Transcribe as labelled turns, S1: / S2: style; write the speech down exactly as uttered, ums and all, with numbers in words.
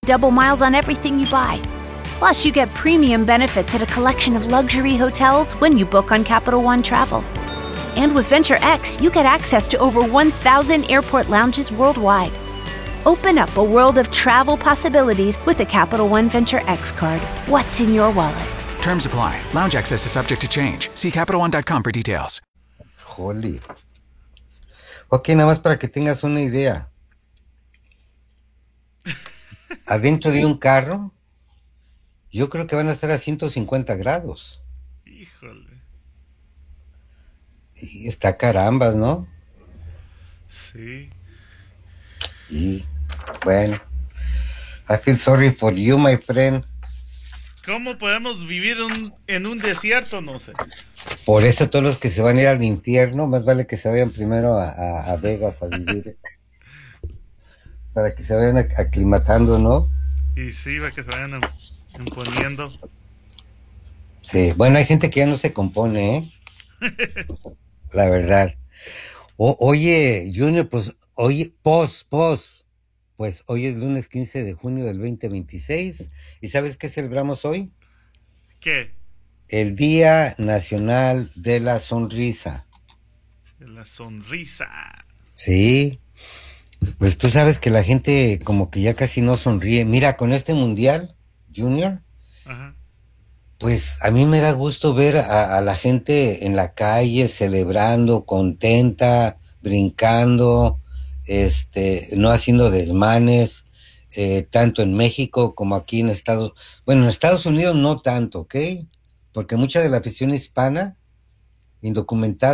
S1: double miles on everything you buy. Plus, you get premium benefits at a collection of luxury hotels when you book on Capital One Travel. And with Venture X, you get access to over one thousand airport lounges worldwide. Open up a world of travel possibilities with the Capital One Venture X card. What's in your wallet?
S2: Terms apply. Lounge access is subject to change. See Capital One dot com for details.
S3: Holy. Ok, nada más para que tengas una idea. Adentro de un carro, yo creo que van a estar a ciento cincuenta grados.
S4: Híjole.
S3: Y está carambas, ¿no?
S4: Sí.
S3: Y bueno, I feel sorry for you, my friend.
S4: ¿Cómo podemos vivir un, en un desierto? No sé.
S3: Por eso todos los que se van a ir al infierno, más vale que se vayan primero a, a, a Vegas a vivir. Para que se vayan aclimatando, ¿no?
S4: Y sí, para que se vayan imponiendo.
S3: Sí, bueno, hay gente que ya no se compone, ¿eh? La verdad. O, oye, Junior, pues, oye, pos, pos. Pues hoy es lunes quince de junio del veinte veintiséis. ¿Y sabes qué celebramos hoy?
S4: ¿Qué?
S3: El Día Nacional de la Sonrisa.
S4: De la sonrisa.
S3: Sí. Pues tú sabes que la gente como que ya casi no sonríe. Mira, con este mundial, Junior,
S4: Ajá.
S3: pues a mí me da gusto ver a, a la gente en la calle celebrando, contenta, brincando, este, no haciendo desmanes, eh, tanto en México como aquí en Estados, bueno, en Estados Unidos no tanto, ¿ok? Porque mucha de la afición hispana, indocumentada,